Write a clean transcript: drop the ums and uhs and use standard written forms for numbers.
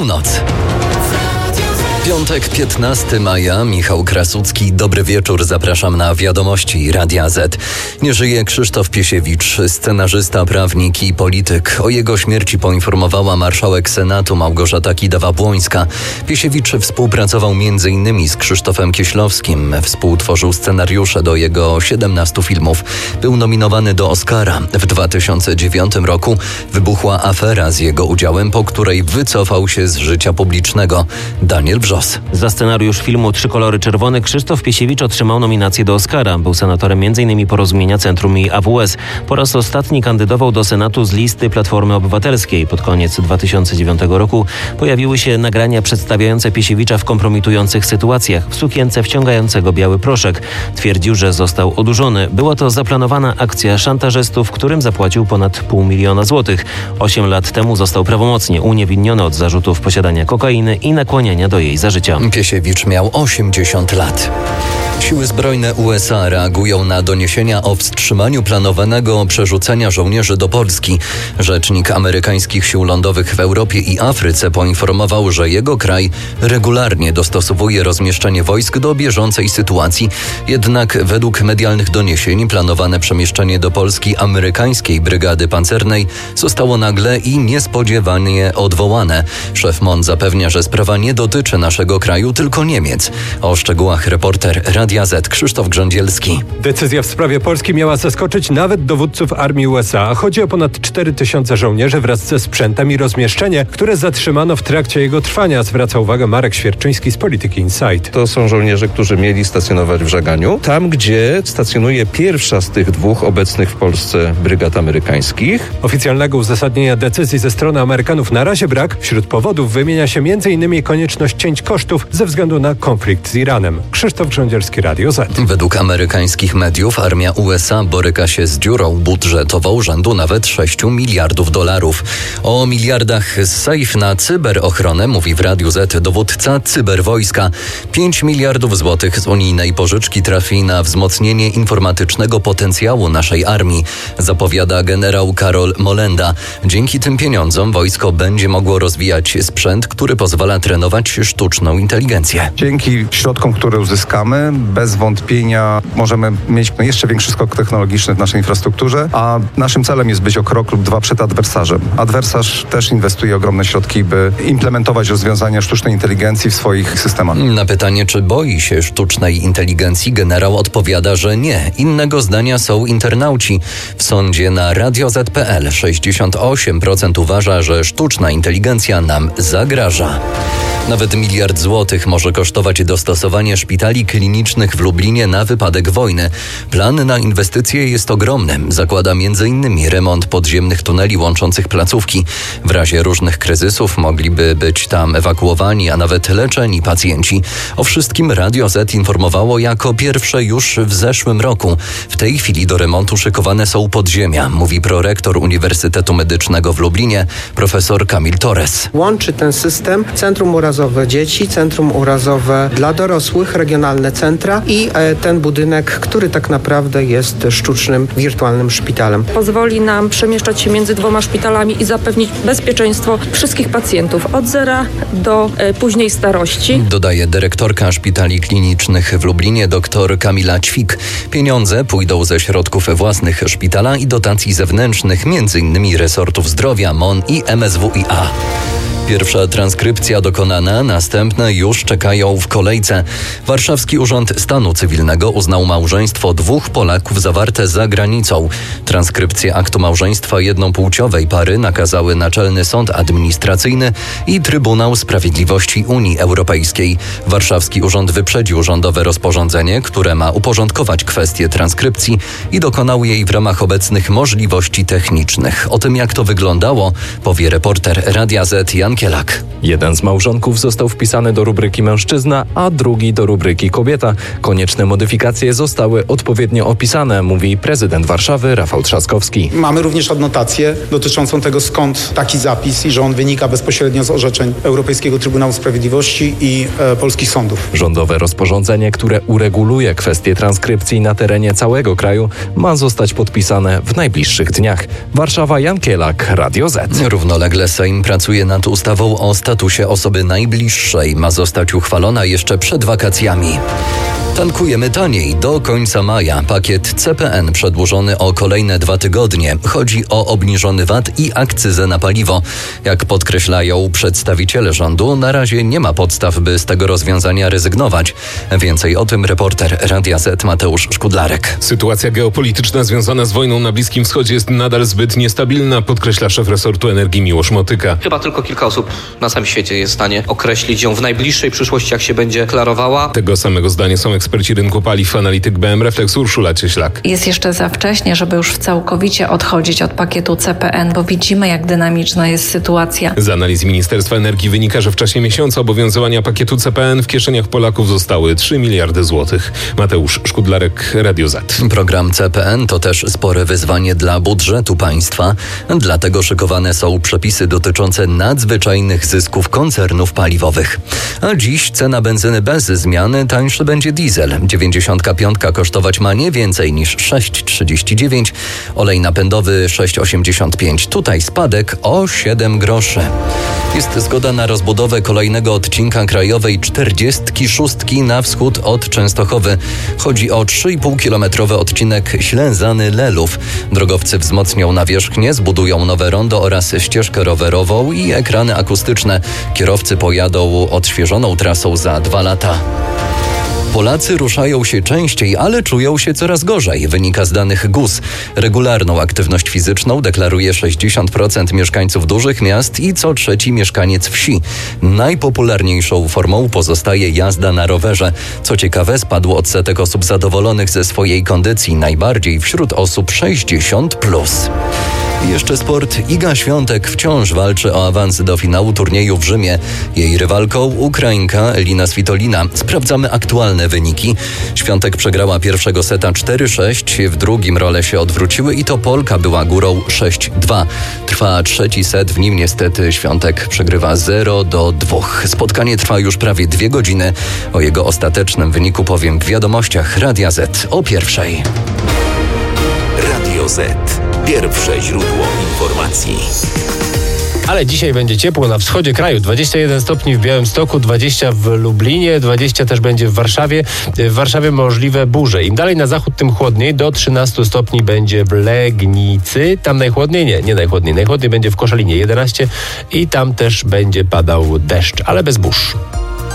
północ. Piątek, 15 maja, Michał Krasucki. Dobry wieczór, zapraszam na wiadomości Radia Z. Nie żyje Krzysztof Piesiewicz, scenarzysta, prawnik i polityk. O jego śmierci poinformowała marszałek Senatu Małgorzata Kidawa-Błońska. Piesiewicz współpracował m.in. z Krzysztofem Kieślowskim. Współtworzył scenariusze do jego 17 filmów. Był nominowany do Oscara. W 2009 roku wybuchła afera z jego udziałem, po której wycofał się z życia publicznego. Daniel Wrzos. Za scenariusz filmu Trzy kolory czerwone Krzysztof Piesiewicz otrzymał nominację do Oscara. Był senatorem m.in. Porozumienia Centrum i AWS. Po raz ostatni kandydował do Senatu z listy Platformy Obywatelskiej. Pod koniec 2009 roku pojawiły się nagrania przedstawiające Piesiewicza w kompromitujących sytuacjach, w sukience wciągającego biały proszek. Twierdził, że został odurzony. Była to zaplanowana akcja szantażystów, którym zapłacił ponad 500 000 złotych. 8 lat temu został prawomocnie uniewinniony od zarzutów posiadania kokainy i nakłaniania do jej zażycia. Piesiewicz miał 80 lat. Siły zbrojne USA reagują na doniesienia o wstrzymaniu planowanego przerzucenia żołnierzy do Polski. Rzecznik amerykańskich sił lądowych w Europie i Afryce poinformował, że jego kraj regularnie dostosowuje rozmieszczenie wojsk do bieżącej sytuacji. Jednak według medialnych doniesień planowane przemieszczenie do Polski amerykańskiej brygady pancernej zostało nagle i niespodziewanie odwołane. Szef MON zapewnia, że sprawa nie dotyczy naszego kraju, tylko Niemiec. O szczegółach reporter Radia Z Krzysztof Grządzielski. Decyzja w sprawie Polski miała zaskoczyć nawet dowódców armii USA. Chodzi o ponad 4000 żołnierzy wraz ze sprzętem i rozmieszczenie, które zatrzymano w trakcie jego trwania, zwraca uwagę Marek Świerczyński z Polityki Insight. To są żołnierze, którzy mieli stacjonować w Żaganiu, tam gdzie stacjonuje pierwsza z tych dwóch obecnych w Polsce brygad amerykańskich. Oficjalnego uzasadnienia decyzji ze strony Amerykanów na razie brak. Wśród powodów wymienia się m.in. konieczność cięć kosztów ze względu na konflikt z Iranem. Krzysztof Grządzielski, Radio Z. Według amerykańskich mediów armia USA boryka się z dziurą budżetową rzędu nawet $6 miliardów. O miliardach z safe na cyberochronę mówi w Radiu Z dowódca cyberwojska. 5 miliardów złotych z unijnej pożyczki trafi na wzmocnienie informatycznego potencjału naszej armii, zapowiada generał Karol Molenda. Dzięki tym pieniądzom wojsko będzie mogło rozwijać sprzęt, który pozwala trenować sztuczną inteligencję. Dzięki środkom, które uzyskamy, bez wątpienia możemy mieć jeszcze większy skok technologiczny w naszej infrastrukturze, a naszym celem jest być o krok lub dwa przed adwersarzem. Adwersarz też inwestuje ogromne środki, by implementować rozwiązania sztucznej inteligencji w swoich systemach. Na pytanie, czy boi się sztucznej inteligencji, generał odpowiada, że nie. Innego zdania są internauci. W sądzie na Radio Z.pl 68% uważa, że sztuczna inteligencja nam zagraża. Nawet $1 miliard może kosztować dostosowanie szpitali klinicznych w Lublinie na wypadek wojny. Plan na inwestycje jest ogromny. Zakłada m.in. remont podziemnych tuneli łączących placówki. W razie różnych kryzysów mogliby być tam ewakuowani, a nawet leczeni pacjenci. O wszystkim Radio Z informowało jako pierwsze już w zeszłym roku. W tej chwili do remontu szykowane są podziemia, mówi prorektor Uniwersytetu Medycznego w Lublinie, profesor Kamil Torres. Łączy ten system Centrum Urazowe Dzieci, Centrum Urazowe dla dorosłych, regionalne centra i ten budynek, który tak naprawdę jest sztucznym, wirtualnym szpitalem. Pozwoli nam przemieszczać się między dwoma szpitalami i zapewnić bezpieczeństwo wszystkich pacjentów od zera do późnej starości. Dodaje dyrektorka szpitali klinicznych w Lublinie dr Kamila Ćwik. Pieniądze pójdą ze środków własnych szpitala i dotacji zewnętrznych, m.in. resortów zdrowia, MON i MSWiA. Pierwsza transkrypcja dokonana, następne już czekają w kolejce. Warszawski Urząd Stanu Cywilnego uznał małżeństwo dwóch Polaków zawarte za granicą. Transkrypcję aktu małżeństwa jednopłciowej pary nakazały Naczelny Sąd Administracyjny i Trybunał Sprawiedliwości Unii Europejskiej. Warszawski Urząd wyprzedził rządowe rozporządzenie, które ma uporządkować kwestię transkrypcji i dokonał jej w ramach obecnych możliwości technicznych. O tym, jak to wyglądało, powie reporter Radia Z Jan Kielak. Jeden z małżonków został wpisany do rubryki mężczyzna, a drugi do rubryki kobieta. Konieczne modyfikacje zostały odpowiednio opisane, mówi prezydent Warszawy Rafał Trzaskowski. Mamy również adnotację dotyczącą tego, skąd taki zapis i że on wynika bezpośrednio z orzeczeń Europejskiego Trybunału Sprawiedliwości i polskich sądów. Rządowe rozporządzenie, które ureguluje kwestię transkrypcji na terenie całego kraju, ma zostać podpisane w najbliższych dniach. Warszawa, Jan Kielak, Radio Z. Równolegle Sejm pracuje nad ustawą ustawą o statusie osoby najbliższej ma zostać uchwalona jeszcze przed wakacjami. Tankujemy taniej. Do końca maja pakiet CPN przedłużony o kolejne 2 tygodnie. Chodzi o obniżony VAT i akcyzę na paliwo. Jak podkreślają przedstawiciele rządu, na razie nie ma podstaw, by z tego rozwiązania rezygnować. Więcej o tym reporter Radia Z Mateusz Szkudlarek. Sytuacja geopolityczna związana z wojną na Bliskim Wschodzie jest nadal zbyt niestabilna, podkreśla szef resortu energii Miłosz Motyka. Chyba tylko kilka osób na całym świecie jest w stanie określić ją w najbliższej przyszłości, jak się będzie klarowała. Tego samego zdania są eksperci rynku paliw, analityk BM Reflex Urszula Cieślak. Jest jeszcze za wcześnie, żeby już całkowicie odchodzić od pakietu CPN, bo widzimy, jak dynamiczna jest sytuacja. Z analiz Ministerstwa Energii wynika, że w czasie miesiąca obowiązywania pakietu CPN w kieszeniach Polaków zostały 3 miliardy złotych. Mateusz Szkudlarek, Radio Z. Program CPN to też spore wyzwanie dla budżetu państwa. Dlatego szykowane są przepisy dotyczące nadzwyczajnych zysków koncernów paliwowych. A dziś cena benzyny bez zmiany, tańszy będzie diesel. 95 kosztować ma nie więcej niż 6,39, olej napędowy 6,85. Tutaj spadek o 7 groszy. Jest zgoda na rozbudowę kolejnego odcinka krajowej 46 na wschód od Częstochowy. Chodzi o 3,5-kilometrowy odcinek Ślęzany-Lelów. Drogowcy wzmocnią nawierzchnię, zbudują nowe rondo oraz ścieżkę rowerową i ekrany akustyczne. Kierowcy pojadą odświeżoną trasą za 2 lata. Polacy ruszają się częściej, ale czują się coraz gorzej, wynika z danych GUS. Regularną aktywność fizyczną deklaruje 60% mieszkańców dużych miast i co trzeci mieszkaniec wsi. Najpopularniejszą formą pozostaje jazda na rowerze. Co ciekawe, spadł odsetek osób zadowolonych ze swojej kondycji, najbardziej wśród osób 60+. Jeszcze sport. Iga Świątek wciąż walczy o awans do finału turnieju w Rzymie. Jej rywalką Ukrainka Elina Svitolina. Sprawdzamy aktualne wyniki. Świątek przegrała pierwszego seta 4-6, w drugim role się odwróciły i to Polka była górą 6-2. Trwa trzeci set, w nim niestety Świątek przegrywa 0-2. Spotkanie trwa już prawie 2 godziny. O jego ostatecznym wyniku powiem w wiadomościach Radia Z o 1:00. Radio Z. Pierwsze źródło informacji. Ale dzisiaj będzie ciepło na wschodzie kraju. 21 stopni w Białymstoku, 20 w Lublinie, 20 też będzie w Warszawie. W Warszawie możliwe burze. Im dalej na zachód, tym chłodniej. Do 13 stopni będzie w Legnicy. Tam najchłodniej? Nie najchłodniej. Najchłodniej będzie w Koszalinie 11 i tam też będzie padał deszcz, ale bez burz.